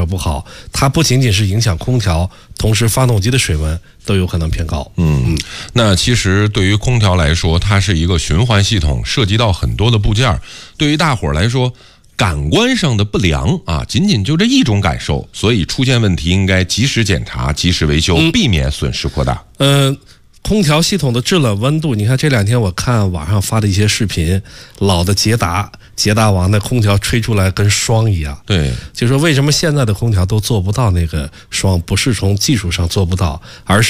不好，它不仅仅是影响空调，同时发动机的水温都有可能偏高。 那其实对于空调来说，它是一个循环系统，涉及到很多的部件。对于大伙儿来说，感官上的不良啊，仅仅就这一种感受，所以出现问题应该及时检查、及时维修，避免损失扩大。 空调系统的制冷温度，你看这2天我看网上发的一些视频，老的捷达王的空调吹出来跟霜一样。 对， 就说为什么现在的空调都做不到那个霜，不是从技术上做不到，而是